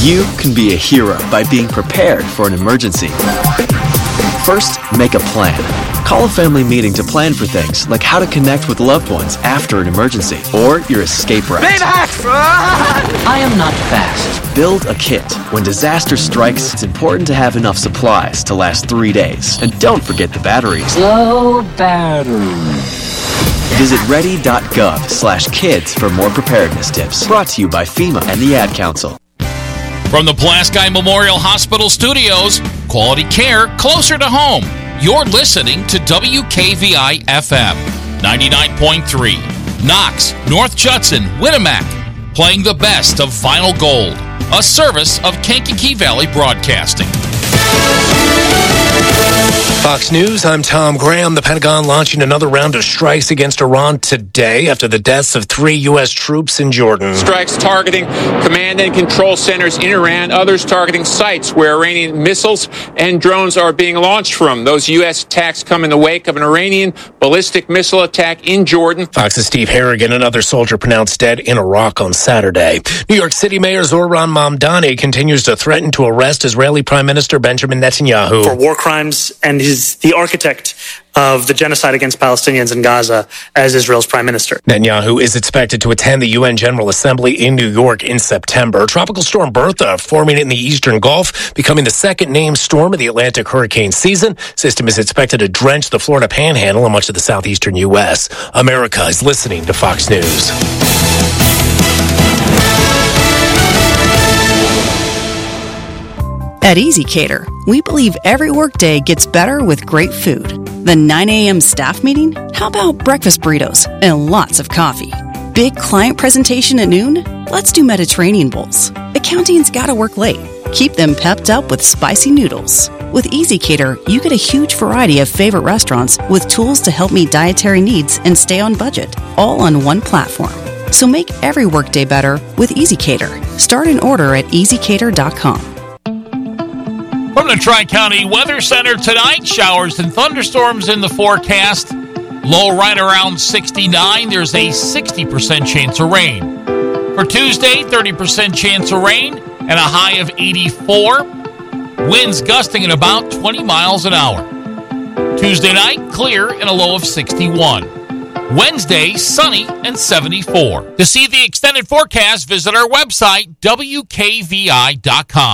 You can be a hero by being prepared for an emergency. First, make a plan. Call a family meeting to plan for things like how to connect with loved ones after an emergency or your escape route. I am not fast. Build a kit. When disaster strikes, it's important to have enough supplies to last 3 days. And don't forget the batteries. Low battery. Visit ready.gov/kids for more preparedness tips. Brought to you by FEMA and the Ad Council. From the Pulaski Memorial Hospital Studios, quality care closer to home. You're listening to WKVI-FM 99.3. Knox, North Judson, Winnemac. Playing the best of Vinyl Gold. A service of Kankakee Valley Broadcasting. Fox News, I'm Tom Graham. The Pentagon launching another round of strikes against Iran today after the deaths of 3 U.S. troops in Jordan. Strikes targeting command and control centers in Iran, others targeting sites where Iranian missiles and drones are being launched from. Those U.S. attacks come in the wake of an Iranian ballistic missile attack in Jordan. Fox's Steve Harrigan, another soldier pronounced dead in Iraq on Saturday. New York City Mayor Zohran Mamdani continues to threaten to arrest Israeli Prime Minister Benjamin Netanyahu for war crimes, and he's the architect of the genocide against Palestinians in Gaza as Israel's prime minister. Netanyahu is expected to attend the UN General Assembly in New York in September. Tropical storm Bertha forming in the eastern Gulf, becoming the second named storm of the Atlantic hurricane season. System is expected to drench the Florida Panhandle and much of the southeastern U.S. America is listening to Fox News. At EasyCater, we believe every workday gets better with great food. The 9 a.m. staff meeting? How about breakfast burritos and lots of coffee? Big client presentation at noon? Let's do Mediterranean bowls. Accounting's gotta work late. Keep them pepped up with spicy noodles. With EasyCater, you get a huge variety of favorite restaurants with tools to help meet dietary needs and stay on budget, all on one platform. So make every workday better with EasyCater. Start an order at easycater.com. From the Tri-County Weather Center tonight, showers and thunderstorms in the forecast. Low right around 69. There's a 60% chance of rain. For Tuesday, 30% chance of rain and a high of 84. Winds gusting at about 20 miles an hour. Tuesday night, clear and a low of 61. Wednesday, sunny and 74. To see the extended forecast, visit our website, WKVI.com.